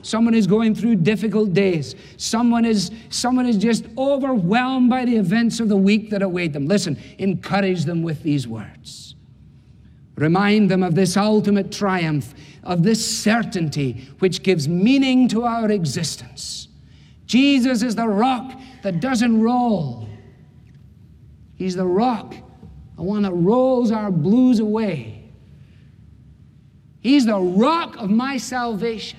Someone is going through difficult days. Someone is just overwhelmed by the events of the week that await them. Listen, encourage them with these words. Remind them of this ultimate triumph, of this certainty which gives meaning to our existence. Jesus is the rock that doesn't roll. He's the rock, the one that rolls our blues away. He's the rock of my salvation.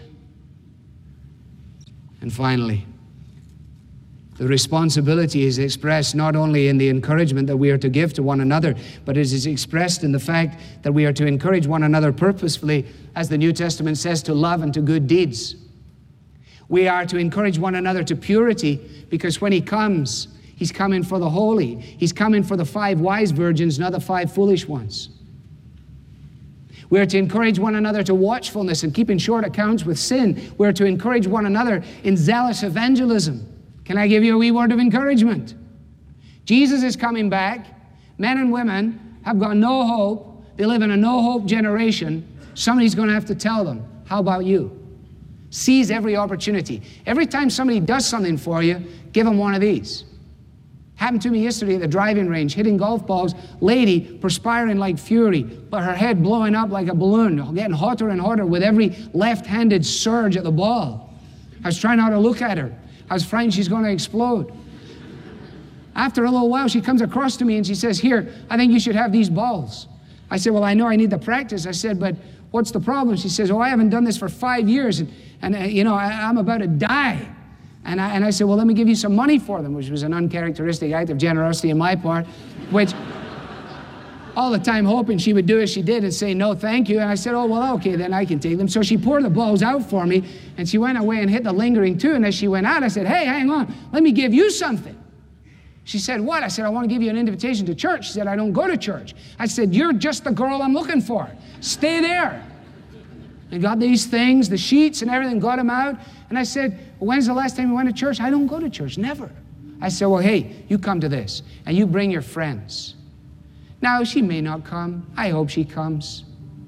And finally, the responsibility is expressed not only in the encouragement that we are to give to one another, but it is expressed in the fact that we are to encourage one another purposefully, as the New Testament says, to love and to good deeds. We are to encourage one another to purity, because when He comes, He's coming for the holy. He's coming for the 5 wise virgins, not the 5 foolish ones. We are to encourage one another to watchfulness and keeping short accounts with sin. We are to encourage one another in zealous evangelism. Can I give you a wee word of encouragement? Jesus is coming back. Men and women have got no hope. They live in a no-hope generation. Somebody's going to have to tell them, how about you? Seize every opportunity. Every time somebody does something for you, give them one of these. Happened to me yesterday at the driving range, hitting golf balls, lady perspiring like fury, but her head blowing up like a balloon, getting hotter and hotter with every left-handed surge at the ball. I was trying not to look at her. I was frightened she's going to explode. After a little while, she comes across to me and she says, "Here, I think you should have these balls." I said, "Well, I know I need the practice." I said, "But what's the problem?" She says, "Oh, I haven't done this for 5 years, and I'm about to die." And I said, "Well, let me give you some money for them," which was an uncharacteristic act of generosity on my part, which all the time hoping she would do as she did and say, "No, thank you." And I said, "Oh, well, okay, then I can take them." So she poured the balls out for me, and she went away and hit the lingering too. And as she went out, I said, "Hey, hang on, let me give you something." She said, "What?" I said, "I want to give you an invitation to church." She said, "I don't go to church." I said, "You're just the girl I'm looking for. Stay there." And got these things, the sheets and everything, got them out. And I said, "Well, when's the last time you went to church?" "I don't go to church, never." I said, "Well, hey, you come to this, and you bring your friends." Now, she may not come. I hope she comes.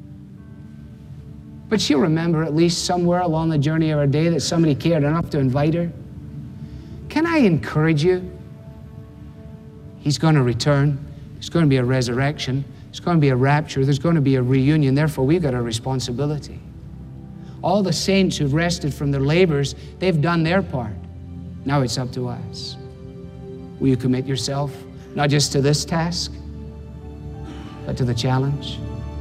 But she'll remember at least somewhere along the journey of her day that somebody cared enough to invite her. Can I encourage you? He's going to return. There's going to be a resurrection. There's going to be a rapture. There's going to be a reunion. Therefore, we've got a responsibility. All the saints who've rested from their labors, they've done their part. Now it's up to us. Will you commit yourself, not just to this task, but to the challenge?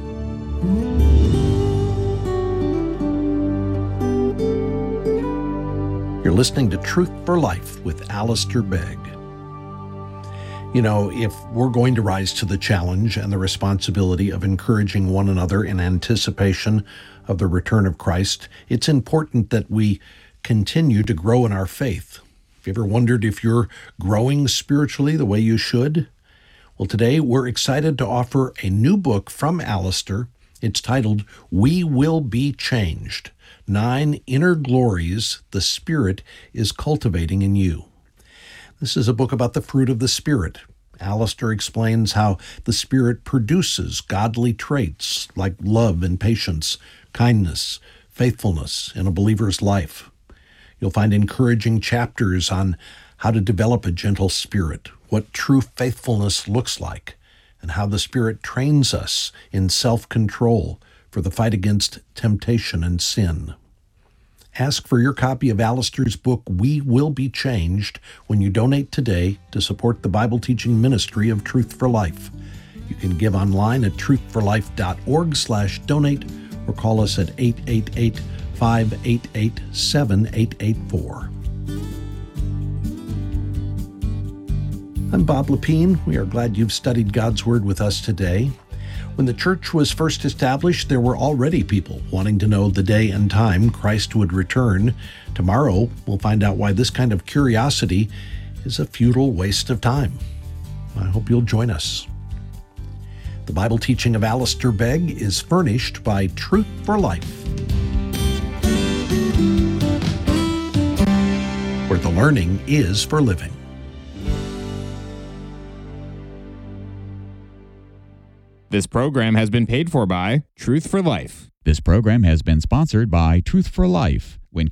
You're listening to Truth for Life with Alistair Begg. You know, if we're going to rise to the challenge and the responsibility of encouraging one another in anticipation of the return of Christ, it's important that we continue to grow in our faith. Have you ever wondered if you're growing spiritually the way you should? Well, today we're excited to offer a new book from Alistair. It's titled, "We Will Be Changed: 9 Inner Glories the Spirit is Cultivating in You." This is a book about the fruit of the Spirit. Alistair explains how the Spirit produces godly traits like love and patience, kindness, faithfulness in a believer's life. You'll find encouraging chapters on how to develop a gentle spirit, what true faithfulness looks like, and how the Spirit trains us in self-control for the fight against temptation and sin. Ask for your copy of Alistair's book, We Will Be Changed, when you donate today to support the Bible teaching ministry of Truth for Life. You can give online at truthforlife.org/donate or call us at 888-588-7884. I'm Bob Lepine. We are glad you've studied God's Word with us today. When the church was first established, there were already people wanting to know the day and time Christ would return. Tomorrow, we'll find out why this kind of curiosity is a futile waste of time. I hope you'll join us. The Bible teaching of Alistair Begg is furnished by Truth for Life, where the learning is for living. This program has been paid for by Truth for Life. This program has been sponsored by Truth for Life.